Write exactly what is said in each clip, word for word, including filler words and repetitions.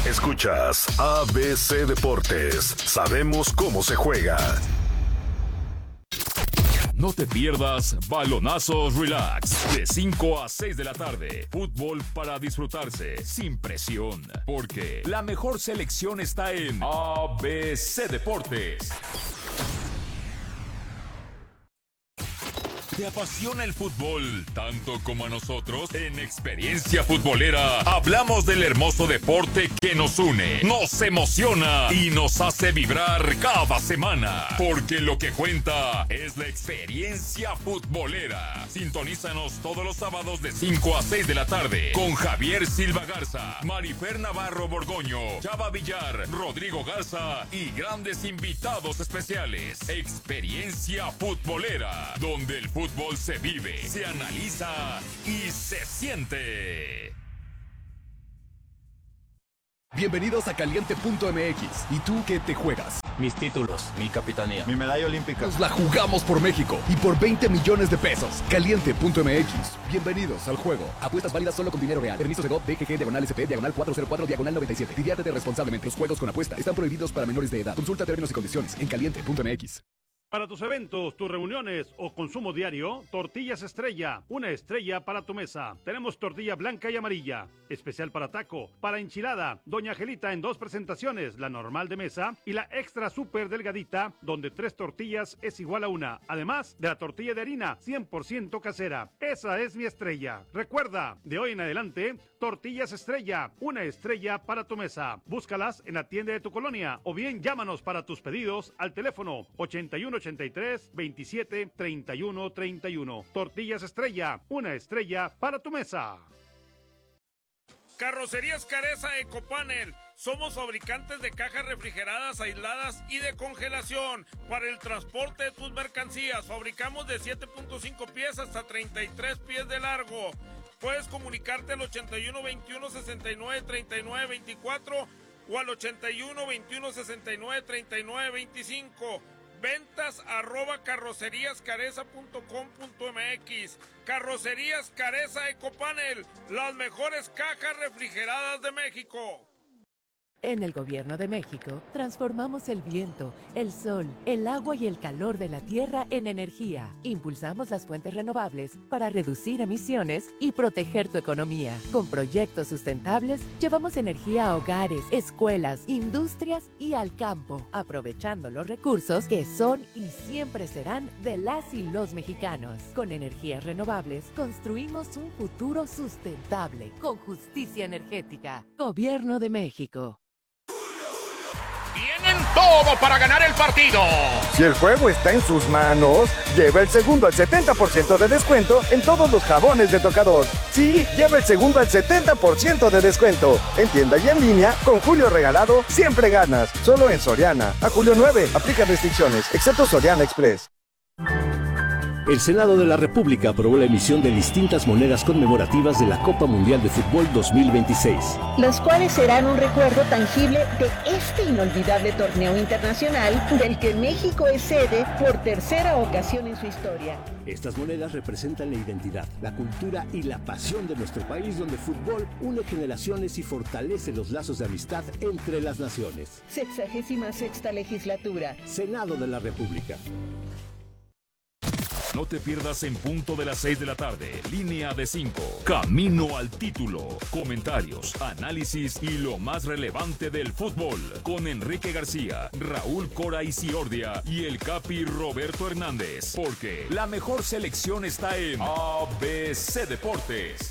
Escuchas A B C Deportes. Sabemos cómo se juega. No te pierdas Balonazos Relax, de cinco a seis de la tarde. Fútbol para disfrutarse, sin presión. Porque la mejor selección está en A B C Deportes. ¿Te apasiona el fútbol tanto como a nosotros? En Experiencia Futbolera hablamos del hermoso deporte que nos une, nos emociona y nos hace vibrar cada semana. Porque lo que cuenta es la experiencia futbolera. Sintonízanos todos los sábados de cinco a seis de la tarde con Javier Silva Garza, Marifer Navarro Borgoño, Chava Villar, Rodrigo Garza y grandes invitados especiales. Experiencia Futbolera, donde el fútbol Fútbol se vive, se analiza y se siente. Bienvenidos a Caliente punto M X. ¿Y tú qué te juegas? Mis títulos, mi capitanía, mi medalla olímpica. Nos la jugamos por México y por veinte millones de pesos. Caliente punto M X. Bienvenidos al juego. Apuestas válidas solo con dinero real. Permiso de G O P, D G G, diagonal S P, diagonal cuatrocientos cuatro, diagonal noventa y siete. Diviértete responsablemente. Los juegos con apuesta están prohibidos para menores de edad. Consulta términos y condiciones en Caliente punto M X. Para tus eventos, tus reuniones o consumo diario, Tortillas Estrella, una estrella para tu mesa. Tenemos tortilla blanca y amarilla, especial para taco, para enchilada, Doña Angelita en dos presentaciones, la normal de mesa y la extra súper delgadita, donde tres tortillas es igual a una, además de la tortilla de harina, cien por ciento casera. Esa es mi estrella. Recuerda, de hoy en adelante, Tortillas Estrella, una estrella para tu mesa. Búscalas en la tienda de tu colonia o bien llámanos para tus pedidos al teléfono ochenta y uno ochenta y tres, veintisiete, treinta y uno treinta y uno. Tortillas Estrella, una estrella para tu mesa. Carrocerías Careza Ecopanel. Somos fabricantes de cajas refrigeradas, aisladas y de congelación para el transporte de tus mercancías. Fabricamos de siete punto cinco pies hasta treinta y tres pies de largo. Puedes comunicarte al ochenta y uno veintiuno sesenta y nueve treinta y nueve veinticuatro o al ochenta y uno veintiuno sesenta y nueve treinta y nueve veinticinco. Ventas arroba carrocerías careza punto com punto m x. Carrocerías Careza Ecopanel, las mejores cajas refrigeradas de México. En el Gobierno de México, transformamos el viento, el sol, el agua y el calor de la tierra en energía. Impulsamos las fuentes renovables para reducir emisiones y proteger tu economía. Con proyectos sustentables, llevamos energía a hogares, escuelas, industrias y al campo, aprovechando los recursos que son y siempre serán de las y los mexicanos. Con energías renovables, construimos un futuro sustentable, con justicia energética. Gobierno de México. Tienen todo para ganar el partido. Si el juego está en sus manos, lleva el segundo al setenta por ciento de descuento en todos los jabones de tocador. Sí, lleva el segundo al setenta por ciento de descuento. En tienda y en línea, con Julio Regalado, siempre ganas. Solo en Soriana. A julio nueve, aplica restricciones, excepto Soriana Express. El Senado de la República aprobó la emisión de distintas monedas conmemorativas de la Copa Mundial de Fútbol dos mil veintiséis. Las cuales serán un recuerdo tangible de este inolvidable torneo internacional del que México es sede por tercera ocasión en su historia. Estas monedas representan la identidad, la cultura y la pasión de nuestro país, donde el fútbol une generaciones y fortalece los lazos de amistad entre las naciones. Sexagésima sexta legislatura. Senado de la República. No te pierdas en punto de las seis de la tarde, línea de cinco, camino al título, comentarios, análisis y lo más relevante del fútbol, con Enrique García, Raúl Cora Isiordia y el Capi Roberto Hernández, porque la mejor selección está en A B C Deportes.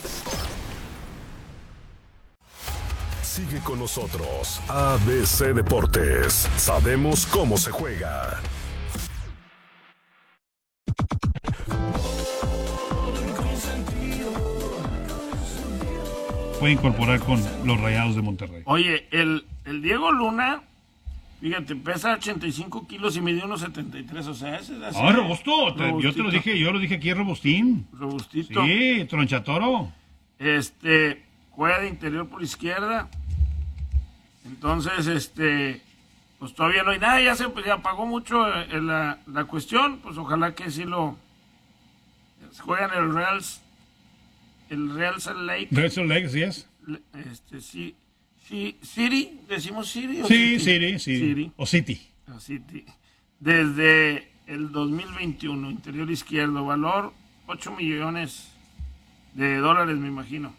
Sigue con nosotros, A B C Deportes, sabemos cómo se juega. Puede incorporar con los Rayados de Monterrey. Oye, el, el Diego Luna, fíjate, pesa ochenta y cinco kilos y mide uno setenta y tres, o sea, ese es así. Ah, robusto, te, yo te lo dije, yo lo dije aquí, robustín. Robustito. Sí, tronchatoro. Este, juega de interior por izquierda. Entonces, este, pues todavía no hay nada, ya se pues, ya apagó mucho eh, la, la cuestión, pues ojalá que sí lo juegan el Real, el Real Salt Lake. Real Salt Lake, sí es. Este, sí, Sí, City, decimos City. ¿O sí, City? City, sí. City. O City. O City. Desde el dos mil veintiuno, interior izquierdo, valor ocho millones de dólares, me imagino.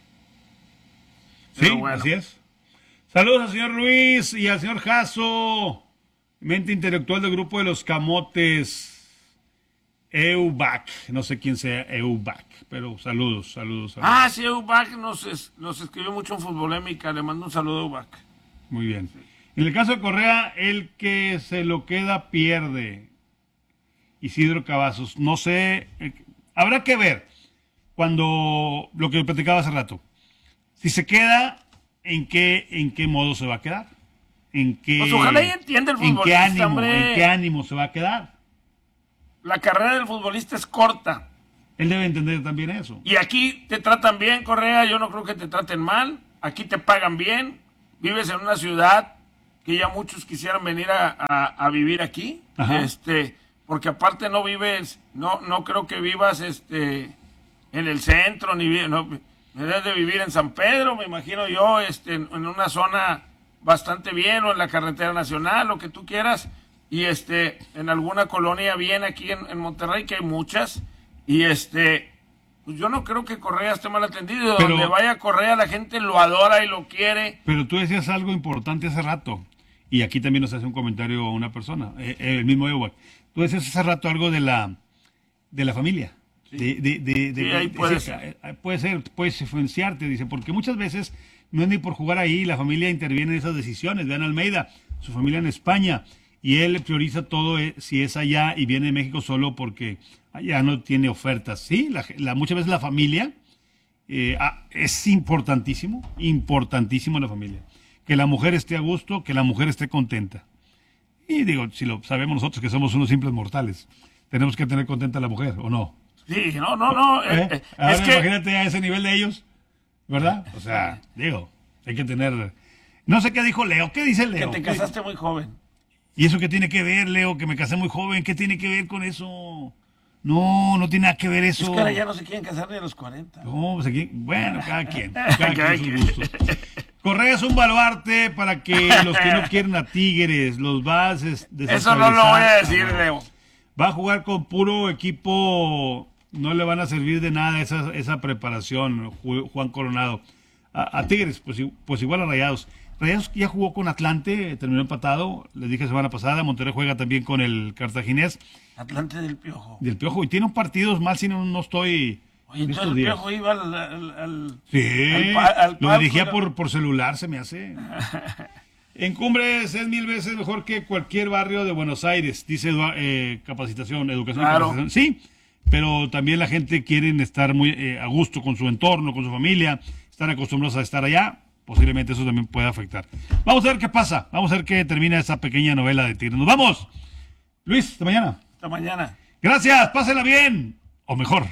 Sí, bueno. Así es. Saludos al señor Luis y al señor Jasso, mente intelectual del grupo de los Camotes. Eubac, no sé quién sea Eubac, pero saludos, saludos. saludos. Ah, sí, Eubac nos, es, nos escribió mucho en Futbolémica, le mando un saludo a Eubac. Muy bien. En el caso de Correa, el que se lo queda pierde. Isidro Cavazos, no sé, eh, habrá que ver cuando lo que platicaba hace rato. Si se queda, ¿en qué, en qué modo se va a quedar? ¿En qué, pues ojalá y entienda el futbolista, ¿en qué ánimo, hombre. ¿En qué ánimo se va a quedar? La carrera del futbolista es corta. Él debe entender también eso. Y aquí te tratan bien, Correa, yo no creo que te traten mal. Aquí te pagan bien. Vives en una ciudad que ya muchos quisieran venir a, a, a vivir aquí. Ajá. Este, porque aparte no vives, no, no creo que vivas este, en el centro, ni no, debes de vivir en San Pedro, me imagino yo, este, en, en una zona bastante bien, o en la carretera nacional, lo que tú quieras. Y este, en alguna colonia bien aquí en, en Monterrey, que hay muchas, y este, pues yo no creo que Correa esté mal atendido. Pero, donde vaya Correa la gente lo adora y lo quiere. Pero tú decías algo importante hace rato, y aquí también nos hace un comentario una persona, eh, el mismo Ewak. Tú decías hace rato algo de la, de la familia. Sí. De, de, de, de, sí, ahí de, puede de, ser. Puede ser, puedes influenciarte, dice, porque muchas veces no es ni por jugar ahí, la familia interviene en esas decisiones. Vean Almeida, su familia en España, y él prioriza todo eh, si es allá y viene de México solo porque allá no tiene ofertas. Sí, la, la, muchas veces la familia eh, ah, es importantísimo, importantísimo la familia. Que la mujer esté a gusto, que la mujer esté contenta. Y digo, si lo sabemos nosotros que somos unos simples mortales, tenemos que tener contenta a la mujer, ¿o no? Sí, no, no, no. ¿Eh? Eh, Ahora es que... imagínate a ese nivel de ellos, ¿verdad? O sea, digo, hay que tener... No sé qué dijo Leo, ¿qué dice Leo? Que te casaste muy joven. ¿Y eso qué tiene que ver, Leo? Que me casé muy joven, ¿qué tiene que ver con eso? No, no tiene nada que ver eso. Es que ahora ya no se quieren casar ni a los cuarenta. No, pues aquí, bueno, cada quien, cada, cada quien sus gustos. Correa es un baluarte para que los que no quieren a Tigres los vas a eso no lo voy a decir, Leo. Va a jugar con puro equipo, no le van a servir de nada esa, esa preparación, Juan Coronado. A, a Tigres, pues, pues igual a Rayados. Rayados ya jugó con Atlante, terminó empatado, les dije semana pasada, Monterrey juega también con el Cartaginés. Atlante del Piojo. Del Piojo, y tiene un partido mal si no, no estoy... Oye, entonces el Piojo iba al... al, al sí, al, al lo dirigía por, por celular, se me hace. En Cumbres es mil veces mejor que cualquier barrio de Buenos Aires, dice eh, capacitación, educación claro. y capacitación. Sí, pero también la gente quiere estar muy eh, a gusto con su entorno, con su familia, están acostumbrados a estar allá. Posiblemente eso también pueda afectar. Vamos a ver qué pasa. Vamos a ver qué termina esa pequeña novela de Tigres. ¡Nos vamos! Luis, hasta mañana. Hasta mañana. Gracias, pásenla bien. O mejor.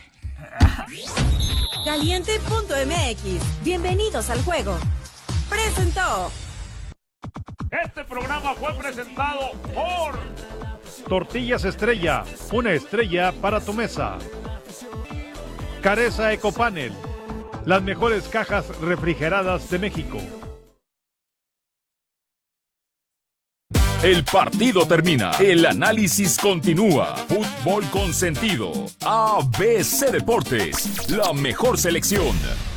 Caliente punto m x. Bienvenidos al juego. Presentó. Este programa fue presentado por Tortillas Estrella, una estrella para tu mesa. Careza Ecopanel, las mejores cajas refrigeradas de México. El partido termina, el análisis continúa. Fútbol con sentido. A B C Deportes, la mejor selección.